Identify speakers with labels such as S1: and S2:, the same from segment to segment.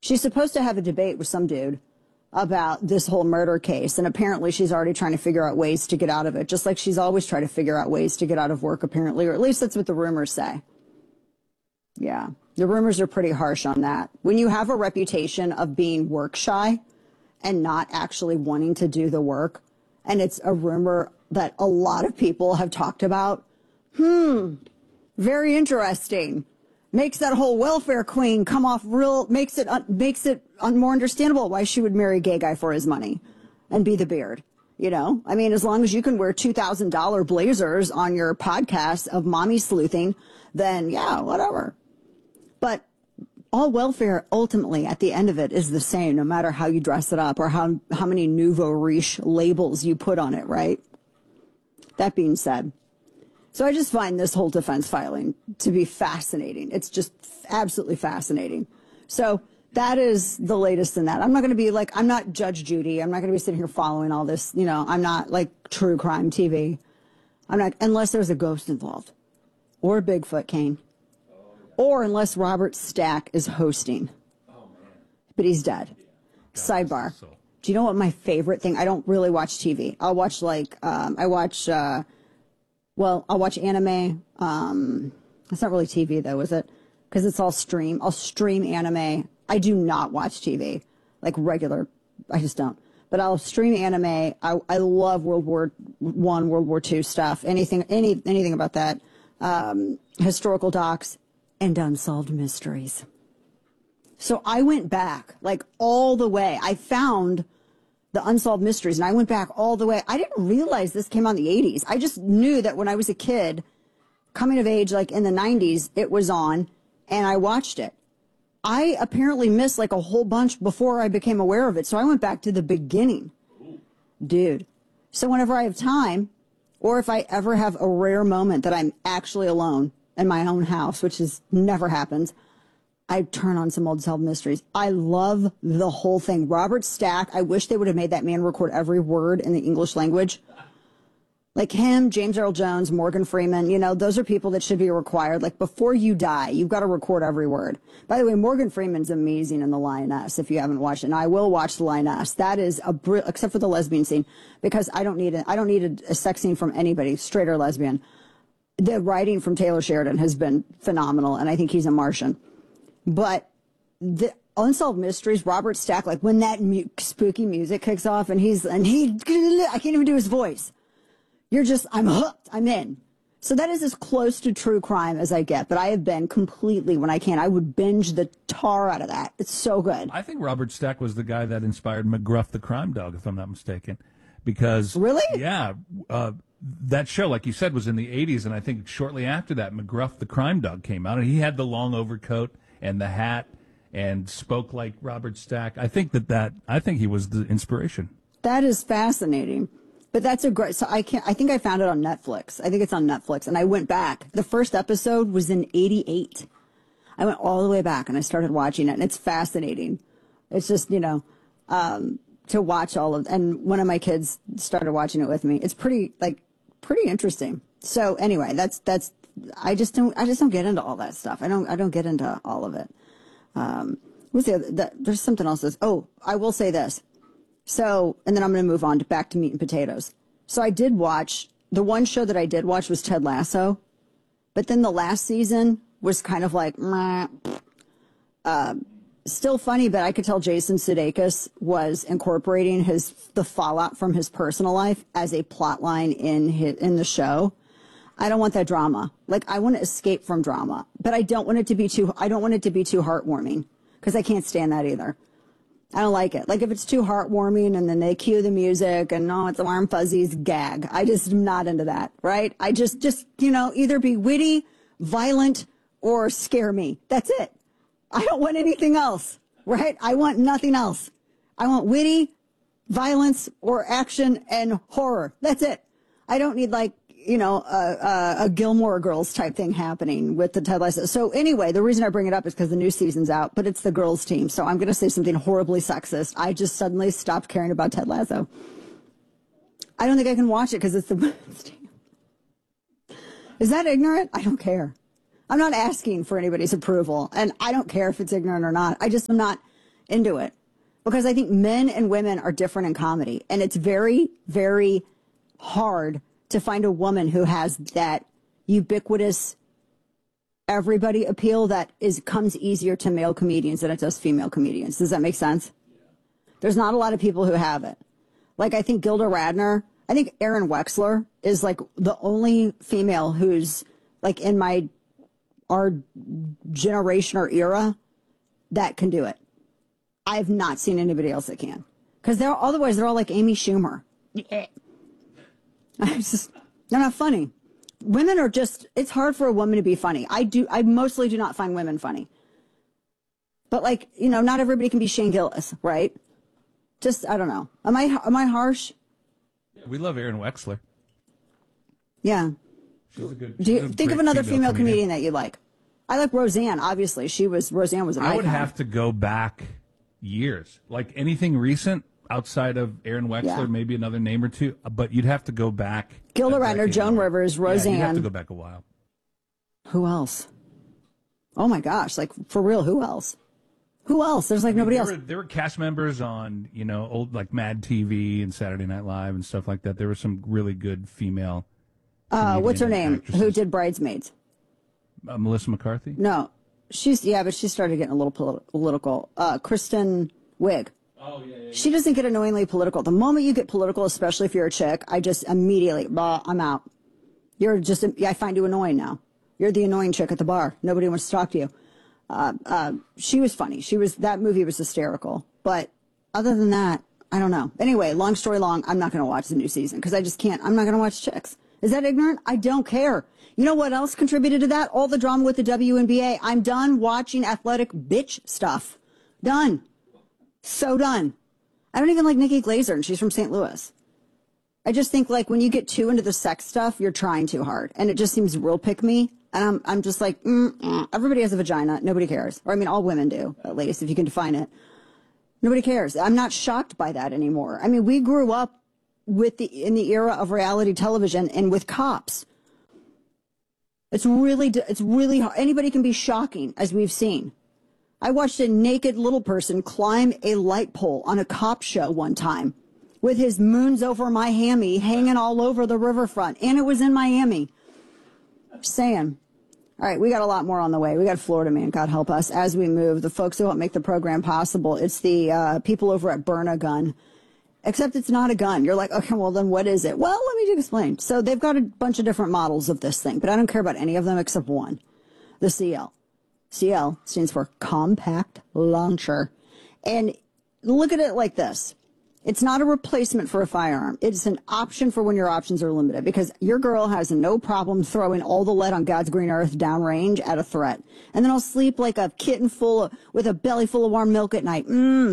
S1: She's supposed to have a debate with some dude about this whole murder case. And apparently she's already trying to figure out ways to get out of it, just like she's always tried to figure out ways to get out of work, apparently, or at least that's what the rumors say. Yeah, the rumors are pretty harsh on that. When you have a reputation of being work shy and not actually wanting to do the work, and it's a rumor that a lot of people have talked about, very interesting. Makes that whole welfare queen come off real, makes it more understandable why she would marry a gay guy for his money and be the beard. You know, I mean, as long as you can wear $2,000 blazers on your podcast of mommy sleuthing, then yeah, whatever. But all welfare ultimately at the end of it is the same, no matter how you dress it up or how many nouveau riche labels you put on it, right? That being said, so I just find this whole defense filing to be fascinating. It's just absolutely fascinating. So that is the latest in that. I'm not going to be like, I'm not Judge Judy. I'm not going to be sitting here following all this. You know, I'm not like true crime TV. I'm not, unless there's a ghost involved or Bigfoot, Kane, or unless Robert Stack is hosting. But he's dead. Sidebar. Do you know what my favorite thing? I don't really watch TV. I'll watch I'll watch anime. It's not really TV though, is it? Because it's all stream. I'll stream anime. I do not watch TV, like regular. I just don't. But I'll stream anime. I love World War I, World War II stuff. Anything about that. Historical docs and unsolved mysteries. So I went back like all the way. I found the unsolved mysteries and I went back all the way. I didn't realize this came out in the 80s. I just knew that when I was a kid, coming of age, like in the 90s, it was on and I watched it. I apparently missed like a whole bunch before I became aware of it. So I went back to the beginning. Dude. So whenever I have time, or if I ever have a rare moment that I'm actually alone in my own house, which is never happens, I turn on some old unsolved mysteries. I love the whole thing. Robert Stack, I wish they would have made that man record every word in the English language. Like him, James Earl Jones, Morgan Freeman, you know, those are people that should be required. Like before you die, you've got to record every word. By the way, Morgan Freeman's amazing in The Lioness, if you haven't watched it. And I will watch The Lioness. That is except for the lesbian scene, because I don't need a sex scene from anybody, straight or lesbian. The writing from Taylor Sheridan has been phenomenal, and I think he's a Martian. But the unsolved mysteries, Robert Stack, like when that spooky music kicks off and I can't even do his voice. I'm hooked. I'm in. So that is as close to true crime as I get. But I have been completely, when I can, I would binge the tar out of that. It's so good.
S2: I think Robert Stack was the guy that inspired McGruff the Crime Dog, if I'm not mistaken. Because,
S1: really?
S2: Yeah, that show, like you said, was in the 80s. And I think shortly after that, McGruff the Crime Dog came out. And he had the long overcoat and the hat and spoke like Robert Stack. I think I think he was the inspiration.
S1: That is fascinating. But that's a great, so I think I found it on Netflix. I think it's on Netflix. And I went back. The first episode was in 88. I went all the way back and I started watching it, and it's fascinating. It's just, you know, to watch and one of my kids started watching it with me. It's pretty interesting. So anyway, I just don't get into all that stuff. I don't get into all of it. There's something else. I will say this. So, and then I'm going to move on back to meat and potatoes. So I did watch, the one show that I did watch was Ted Lasso, but then the last season was kind of like, still funny, but I could tell Jason Sudeikis was incorporating the fallout from his personal life as a plot line in the show. I don't want that drama. Like, I want to escape from drama, but I don't want it to be too heartwarming, because I can't stand that either. I don't like it. Like, if it's too heartwarming and then they cue the music and it's a warm fuzzies gag. I just am not into that, right? I just, you know, either be witty, violent, or scare me. That's it. I don't want anything else, right? I want nothing else. I want witty, violence, or action and horror. That's it. I don't need a Gilmore Girls type thing happening with the Ted Lasso. So anyway, the reason I bring it up is because the new season's out, but it's the girls' team. So I'm going to say something horribly sexist. I just suddenly stopped caring about Ted Lasso. I don't think I can watch it because it's the women's team. Is that ignorant? I don't care. I'm not asking for anybody's approval, and I don't care if it's ignorant or not. I just am not into it because I think men and women are different in comedy. And it's very, very hard to find a woman who has that ubiquitous everybody appeal that comes easier to male comedians than it does female comedians. Does that make sense? There's not a lot of people who have it. Like, I think Gilda Radner, I think Erin Wexler is like the only female who's like in our generation or era that can do it. I have not seen anybody else that can. Because otherwise they're all like Amy Schumer. They're not funny. Women are it's hard for a woman to be funny. I mostly do not find women funny. But like, not everybody can be Shane Gillis, right? I don't know. Am I harsh?
S2: Yeah, we love Erin Wexler.
S1: Yeah.
S2: She's a good.
S1: Think of another female comedian that you like. I like Roseanne, obviously. Roseanne was an icon.
S2: I would have to go back years. Like anything recent outside of Erin Wexler, maybe another name or two, but you'd have to go back.
S1: Gilda Radner, Joan Rivers, Roseanne.
S2: Yeah, you'd have to go back a while.
S1: Who else? Oh my gosh, like for real, who else? Who else? There's like nobody else.
S2: There were cast members on, old like Mad TV and Saturday Night Live and stuff like that. There were some really good female.
S1: What's her name?
S2: Actresses.
S1: Who did Bridesmaids?
S2: Melissa McCarthy?
S1: No. But she started getting a little political. Kristen Wiig.
S2: Oh, yeah.
S1: She doesn't get annoyingly political. The moment you get political, especially if you're a chick, I just immediately, I'm out. I find you annoying now. You're the annoying chick at the bar. Nobody wants to talk to you. She was funny. That movie was hysterical. But other than that, I don't know. Anyway, long story long, I'm not going to watch the new season because I just can't. I'm not going to watch chicks. Is that ignorant? I don't care. You know what else contributed to that? All the drama with the WNBA. I'm done watching athletic bitch stuff. Done. So done. I don't even like Nikki Glaser, and she's from St. Louis. I just think, like, when you get too into the sex stuff, you're trying too hard. And it just seems real pick-me. And I'm just like, everybody has a vagina. Nobody cares. Or, I mean, all women do, at least, if you can define it. Nobody cares. I'm not shocked by that anymore. I mean, we grew up in the era of reality television and with cops. It's really hard. Anybody can be shocking, as we've seen. I watched a naked little person climb a light pole on a cop show one time with his moons over my hammy hanging all over the riverfront. And it was in Miami. Just saying. All right, we got a lot more on the way. We got Florida Man, God help us, as we move. The folks who help make the program possible. It's the people over at Burn a Gun. Except it's not a gun. You're like, okay, well, then what is it? Well, let me just explain. So they've got a bunch of different models of this thing, but I don't care about any of them except one, the CL. CL stands for Compact Launcher. And look at it like this. It's not a replacement for a firearm. It's an option for when your options are limited, because your girl has no problem throwing all the lead on God's green earth downrange at a threat. And then I'll sleep like a kitten with a belly full of warm milk at night.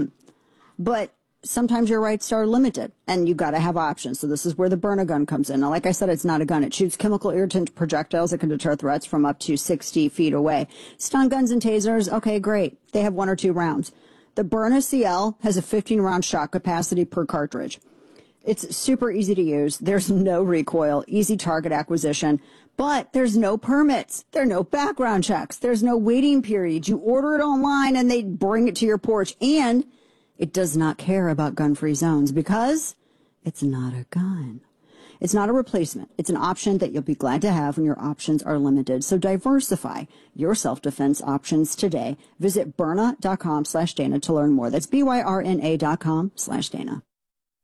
S1: But sometimes your rights are limited, and you've got to have options. So this is where the Burn a Gun comes in. Now, like I said, it's not a gun. It shoots chemical irritant projectiles that can deter threats from up to 60 feet away. Stun guns and tasers, okay, great. They have 1 or 2 rounds. The Byrna CL has a 15-round shot capacity per cartridge. It's super easy to use. There's no recoil, easy target acquisition, but there's no permits. There are no background checks. There's no waiting period. You order it online, and they bring it to your porch, and it does not care about gun-free zones because it's not a gun. It's not a replacement. It's an option that you'll be glad to have when your options are limited. So diversify your self-defense options today. Visit Byrna.com/Dana to learn more. That's BYRNA.com/Dana.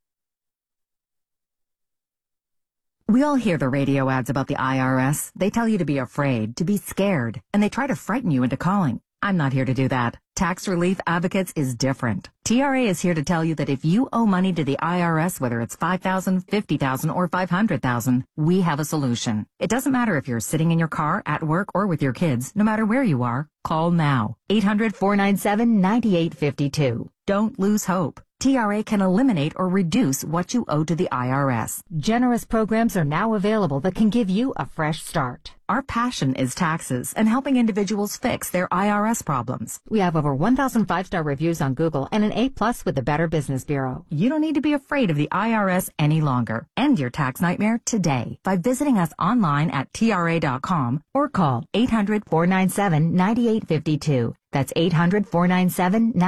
S3: We all hear the radio ads about the IRS. They tell you to be afraid, to be scared, and they try to frighten you into calling. I'm not here to do that. Tax Relief Advocates is different. TRA is here to tell you that if you owe money to the IRS, whether it's $5,000, $50,000, or $500,000, we have a solution. It doesn't matter if you're sitting in your car, at work, or with your kids. No matter where you are, call now. 800-497-9852. Don't lose hope. TRA can eliminate or reduce what you owe to the IRS. Generous programs are now available that can give you a fresh start. Our passion is taxes and helping individuals fix their IRS problems. We have over 1,000 5-star reviews on Google and an A+ with the Better Business Bureau. You don't need to be afraid of the IRS any longer. End your tax nightmare today by visiting us online at TRA.com or call 800-497-9852. That's 800-497-9852.